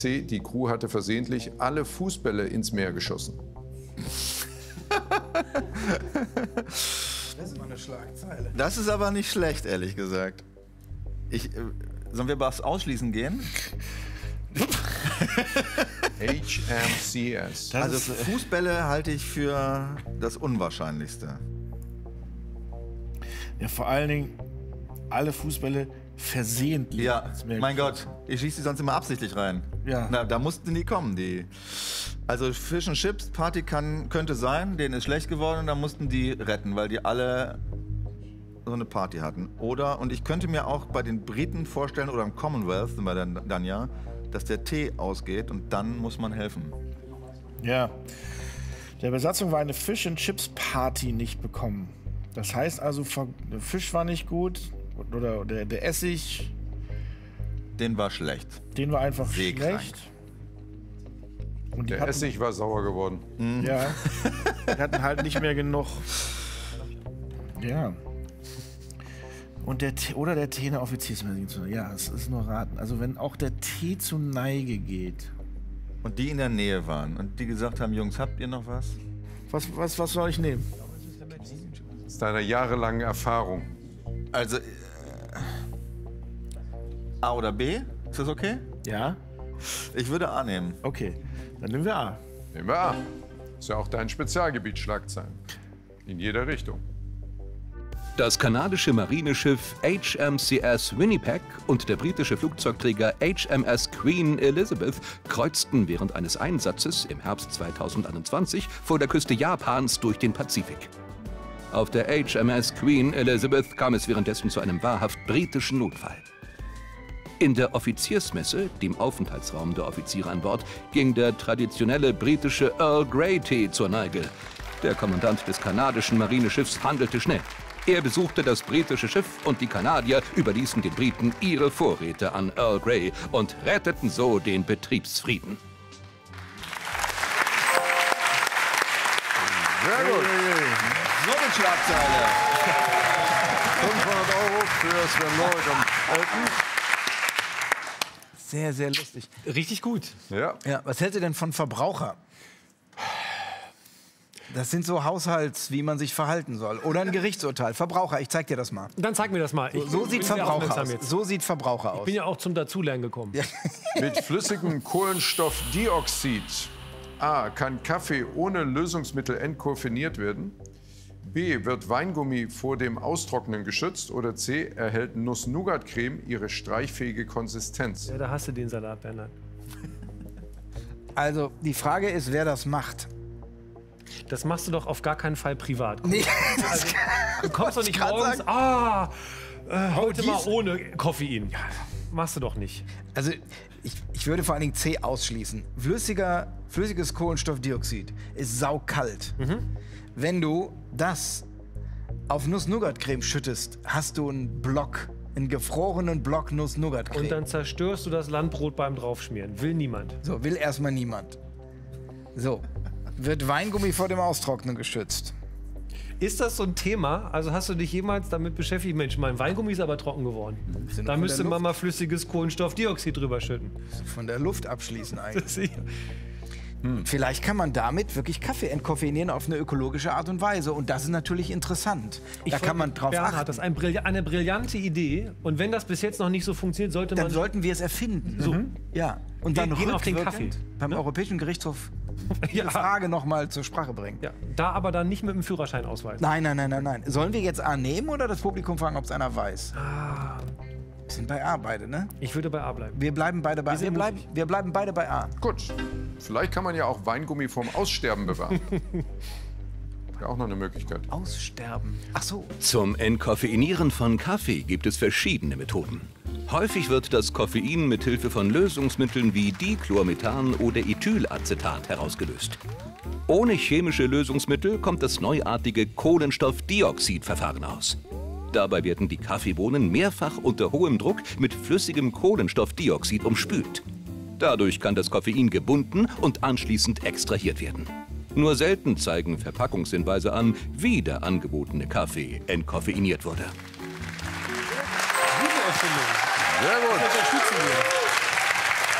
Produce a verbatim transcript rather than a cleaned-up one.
C. Die Crew hatte versehentlich alle Fußbälle ins Meer geschossen. Das ist mal eine Schlagzeile. Das ist aber nicht schlecht, ehrlich gesagt. Ich, äh, sollen wir was ausschließen gehen? H M C S. Also Fußbälle halte ich für das Unwahrscheinlichste. Ja, vor allen Dingen alle Fußbälle versehentlich. Ja, ins Meer mein geschossen. Gott, ich schieße die sonst immer absichtlich rein. Ja. Na, da mussten die kommen, die. Also Fish and Chips Party kann, könnte sein, denen ist schlecht geworden und da mussten die retten, weil die alle so eine Party hatten. Oder, und ich könnte mir auch bei den Briten vorstellen, oder im Commonwealth sind wir dann, dann ja, dass der Tee ausgeht und dann muss man helfen. Ja. Der Besatzung war eine Fish and Chips Party nicht bekommen. Das heißt also, der Fisch war nicht gut oder der, der Essig, Den war schlecht. den war einfach Seekrank. schlecht. Und die Der hatten, Essig war sauer geworden. ja, die hatten halt nicht mehr genug. Ja. Und der Tee, oder der Tee in der Offiziersmedizin. Ja, es ist nur raten. Also wenn auch der Tee zu Neige geht. Und die in der Nähe waren und die gesagt haben, Jungs, habt ihr noch was? Was, was, was soll ich nehmen? Aus deiner jahrelangen Erfahrung. Also, äh, A oder B? Ist das okay? Ja? Ich würde A nehmen. Okay. Dann nehmen wir A. Nehmen wir A. Ist ja auch dein Spezialgebiet, Schlagzeilen. In jeder Richtung. Das kanadische Marineschiff H M C S Winnipeg und der britische Flugzeugträger H M S Queen Elizabeth kreuzten während eines Einsatzes im Herbst zweitausendeinundzwanzig vor der Küste Japans durch den Pazifik. Auf der H M S Queen Elizabeth kam es währenddessen zu einem wahrhaft britischen Notfall. In der Offiziersmesse, dem Aufenthaltsraum der Offiziere an Bord, ging der traditionelle britische Earl Grey Tee zur Neige. Der Kommandant des kanadischen Marineschiffs handelte schnell. Er besuchte das britische Schiff und die Kanadier überließen den Briten ihre Vorräte an Earl Grey und retteten so den Betriebsfrieden. Sehr gut. So eine Schlagzeile. fünfhundert Euro für Sven Loyd und Elton. Sehr, sehr lustig. Richtig gut. Ja. Ja, was hält ihr denn von Verbraucher? Das sind so Haushalts, wie man sich verhalten soll. Oder ein Gerichtsurteil. Verbraucher, ich zeig dir das mal. Dann zeig mir das mal. Ich So bin sieht sehr Verbraucher aufmerksam aus. jetzt. So sieht Verbraucher Ich aus. bin ja auch zum Dazulernen gekommen. Mit flüssigem Kohlenstoffdioxid. A. Kann Kaffee ohne Lösungsmittel entkoffeiniert werden? B. Wird Weingummi vor dem Austrocknen geschützt? Oder C. Erhält Nuss-Nougat-Creme ihre streichfähige Konsistenz? Ja, da hast du den Salat, Bernhard. Also, die Frage ist, wer das macht. Das machst du doch auf gar keinen Fall privat. Nee, Also, du kommst doch nicht grad morgens, sagen. ah, äh, heute dies- mal ohne Koffein. Ja, machst du doch nicht. also ich, ich würde vor allen Dingen C ausschließen. Flüssiger, flüssiges Kohlenstoffdioxid ist saukalt. Wenn du das auf Nuss-Nougat-Creme schüttest, hast du einen Block, einen gefrorenen Block Nuss-Nougat-Creme. Und dann zerstörst du das Landbrot beim Draufschmieren. Will niemand. So, will erstmal niemand. So, wird Weingummi vor dem Austrocknen geschützt? Ist das so ein Thema? Also hast du dich jemals damit beschäftigt? Mensch, mein Weingummi ist aber trocken geworden. Sind Da von müsste der man Luft- mal flüssiges Kohlenstoffdioxid drüber schütten. Von der Luft abschließen eigentlich. Das- Vielleicht kann man damit wirklich Kaffee entkoffeinieren auf eine ökologische Art und Weise. Und das ist natürlich interessant. Da kann man drauf Bernhard, achten. das ist ein Brill eine brillante Idee. Und wenn das bis jetzt noch nicht so funktioniert, sollte Dann man... sollten wir es erfinden. So. Ja. Und Wir dann gehen auf den rückwirkend Kaffee, beim ne? Europäischen Gerichtshof die Ja. Frage noch mal zur Sprache bringen. Ja, da aber dann nicht mit dem Führerschein ausweisen. Nein, nein, nein, nein, nein. Sollen wir jetzt A nehmen oder das Publikum fragen, ob es einer weiß? Ah, Wir sind bei A beide, ne? ich würde bei A bleiben. Wir bleiben beide bei Wir A. Wir sind bleiben, mutig. wir bleiben beide bei A. Gut. Vielleicht kann man ja auch Weingummi vorm Aussterben bewahren. Wäre auch noch eine Möglichkeit. Aussterben. Ach so. Zum Entkoffeinieren von Kaffee gibt es verschiedene Methoden. Häufig wird das Koffein mit Hilfe von Lösungsmitteln wie Dichlormethan oder Ethylacetat herausgelöst. Ohne chemische Lösungsmittel kommt das neuartige Kohlenstoffdioxidverfahren aus. Dabei werden die Kaffeebohnen mehrfach unter hohem Druck mit flüssigem Kohlenstoffdioxid umspült. Dadurch kann das Koffein gebunden und anschließend extrahiert werden. Nur selten zeigen Verpackungshinweise an, wie der angebotene Kaffee entkoffeiniert wurde. Gute Erfindung. Sehr gut. Unterstützen wir.